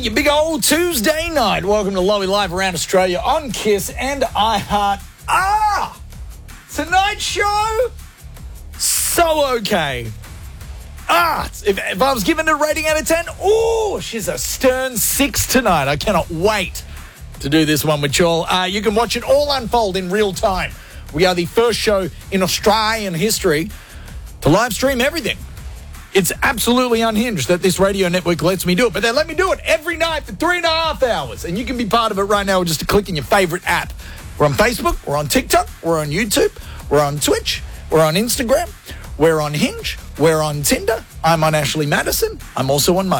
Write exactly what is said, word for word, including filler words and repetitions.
your big old Tuesday night. Welcome to Lowy Live around Australia on Kiss and iHeart. Ah! Tonight show? So okay. Ah! If, if I was given a rating out of ten, oh, she's a stern six tonight. I cannot wait to do this one with y'all. Uh, you can watch it all unfold in real time. We are the first show in Australian history to live stream everything. It's absolutely unhinged that this radio network lets me do it, but they let me do it every night for three and a half hours, and you can be part of it right now with just a click in your favorite app. We're on Facebook, we're on TikTok, we're on YouTube, we're on Twitch, we're on Instagram, we're on Hinge, we're on Tinder. I'm on Ashley Madison. I'm also on my